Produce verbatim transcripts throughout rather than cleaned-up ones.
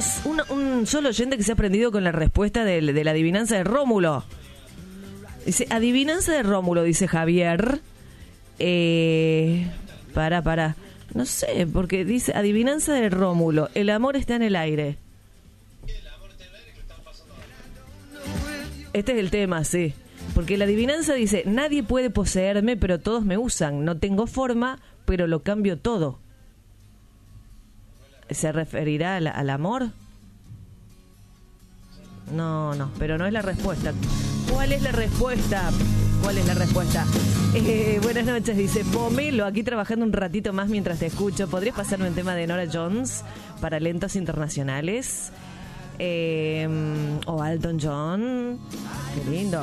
tenemos un, un solo oyente que se ha aprendido con la respuesta de, de la adivinanza de Rómulo. Dice, adivinanza de Rómulo, dice Javier. Eh, para, para. No sé, porque dice, adivinanza de Rómulo, el amor está en el aire. Este es el tema, sí. Porque la adivinanza dice, nadie puede poseerme, pero todos me usan. No tengo forma, pero lo cambio todo. ¿Se referirá al, al amor? No, no, pero no es la respuesta. ¿Cuál es la respuesta? ¿Cuál es la respuesta? Eh, buenas noches, dice Pomelo, aquí trabajando un ratito más mientras te escucho. ¿Podrías pasarme un tema de Nora Jones para lentos internacionales? Eh, o Elton John. Qué lindo.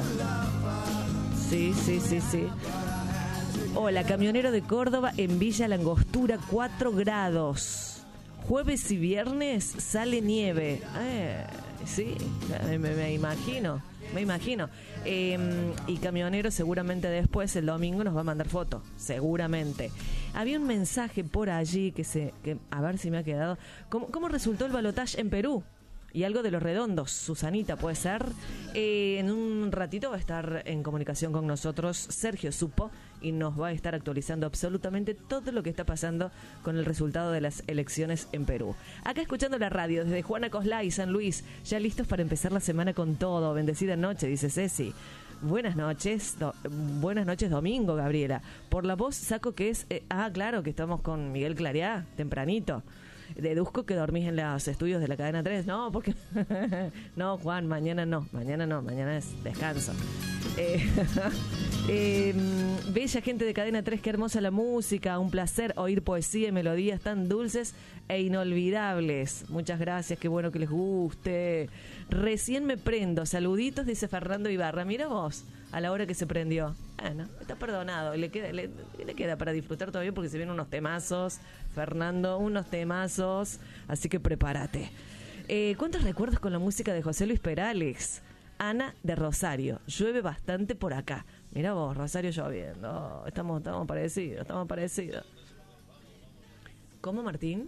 Sí, sí, sí, sí. Hola, camionero de Córdoba en Villa Langostura, cuatro grados. Jueves y viernes sale nieve. Eh, sí, me, me imagino. Me imagino. Eh, y camionero seguramente después, el domingo, nos va a mandar foto. Seguramente. Había un mensaje por allí que se... Que, a ver si me ha quedado. ¿Cómo, cómo resultó el balotaje en Perú? Y algo de los redondos, Susanita, puede ser. Eh, en un ratito va a estar en comunicación con nosotros Sergio Supo y nos va a estar actualizando absolutamente todo lo que está pasando con el resultado de las elecciones en Perú. Acá escuchando la radio desde Juana Coslay, San Luis, ya listos para empezar la semana con todo. Bendecida noche, dice Ceci. Buenas noches, do, buenas noches domingo, Gabriela. Por la voz saco que es... Eh, ah, claro, que estamos con Miguel Clariá, tempranito. Deduzco que dormís en los estudios de la cadena tres. No, porque... no, Juan, mañana no. Mañana no, mañana es descanso. Eh, eh, bella gente de cadena tres, qué hermosa la música. Un placer oír poesía y melodías tan dulces e inolvidables. Muchas gracias, qué bueno que les guste. Recién me prendo. Saluditos, dice Fernando Ibarra. Mira vos, a la hora que se prendió. Bueno, está perdonado. Le queda, le, le queda para disfrutar todavía porque se vienen unos temazos. Fernando, unos temazos. Así que prepárate. Eh, ¿Cuántos recuerdos con la música de José Luis Perales? Ana de Rosario. Llueve bastante por acá. Mira vos, Rosario lloviendo. Oh, estamos, estamos parecidos, estamos parecidos. ¿Cómo, Martín?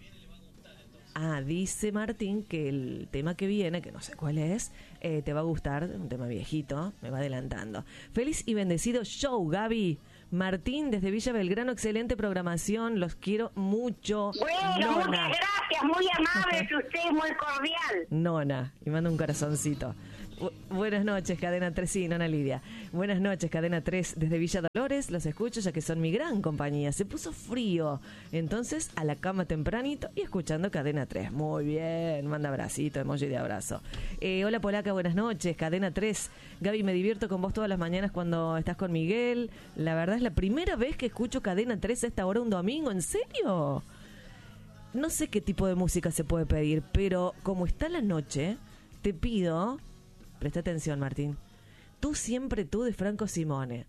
Ah, dice Martín que el tema que viene, que no sé cuál es, eh, te va a gustar, un tema viejito, me va adelantando. Feliz y bendecido show, Gaby. Martín, desde Villa Belgrano, excelente programación, los quiero mucho. Bueno, Nona. Muchas gracias, muy amable, usted muy cordial. Nona, y manda un corazoncito. Bu- buenas noches, Cadena tres, sí, Nona Lidia. Buenas noches, Cadena tres, desde Villa Dolores, los escucho ya que son mi gran compañía. Se puso frío, entonces a la cama tempranito y escuchando Cadena tres. Muy bien, manda abracito, emoji de abrazo. Eh, hola Polaca, buenas noches, Cadena tres. Gaby, me divierto con vos todas las mañanas cuando estás con Miguel. La verdad es la primera vez que escucho Cadena tres a esta hora un domingo, ¿en serio? No sé qué tipo de música se puede pedir, pero como está la noche, te pido... Presta atención, Martín. Tú siempre tú de Franco Simone.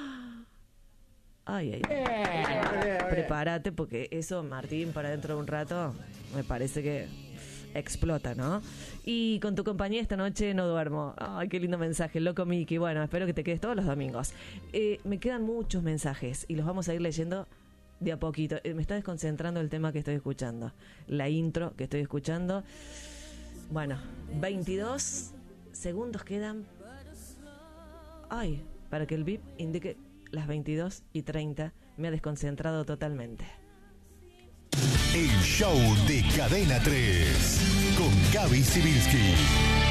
Ay, ay. ay. Prepárate porque eso, Martín, para dentro de un rato, me parece que explota, ¿no? Y con tu compañía esta noche no duermo. Ay, qué lindo mensaje, loco Miki. Bueno, espero que te quedes todos los domingos. Eh, me quedan muchos mensajes y los vamos a ir leyendo de a poquito. Eh, me está desconcentrando el tema que estoy escuchando. La intro que estoy escuchando. Bueno, veintidós... segundos quedan. Ay, para que el bip indique las veintidós y treinta. Me ha desconcentrado totalmente. El show de Cadena tres con Gaby Sibilski.